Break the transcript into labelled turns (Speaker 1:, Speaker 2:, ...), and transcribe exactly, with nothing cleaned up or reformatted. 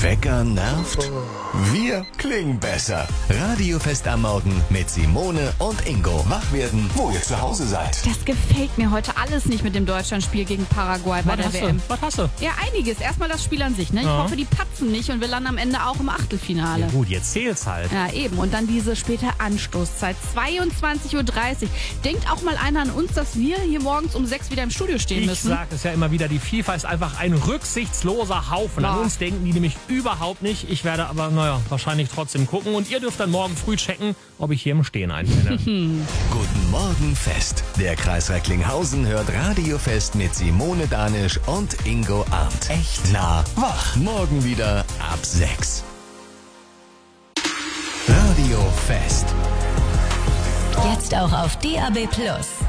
Speaker 1: Wecker nervt? Wir klingen besser. Radiofest am Morgen mit Simone und Ingo. Wach werden, wo ihr zu Hause seid.
Speaker 2: Das gefällt mir heute alles nicht mit dem Deutschlandspiel gegen Paraguay bei der
Speaker 3: Was
Speaker 2: W
Speaker 3: hast
Speaker 2: M.
Speaker 3: du? Was hast du?
Speaker 2: Ja, einiges. Erstmal das Spiel an sich. Ne? Ich
Speaker 3: Ja.
Speaker 2: hoffe, die patzen nicht und wir landen am Ende auch im Achtelfinale.
Speaker 3: Ja gut, jetzt zählt's halt.
Speaker 2: Ja, eben. Und dann diese späte Anstoßzeit. zweiundzwanzig Uhr dreißig. Denkt auch mal einer an uns, dass wir hier morgens um sechs wieder im Studio stehen
Speaker 3: Ich
Speaker 2: müssen?
Speaker 3: sag es ja immer wieder, die FIFA ist einfach ein rücksichtsloser Haufen. An
Speaker 2: Boah.
Speaker 3: uns denken die nämlich überhaupt nicht. Ich werde aber, naja, wahrscheinlich trotzdem gucken. Und ihr dürft dann morgen früh checken, ob ich hier im Stehen einpenne.
Speaker 1: Guten Morgen Fest. Der Kreis Recklinghausen hört Radiofest mit Simone Danisch und Ingo Arndt. Echt nah wach. Morgen wieder ab sechs. Radiofest.
Speaker 4: Jetzt auch auf D A B Plus.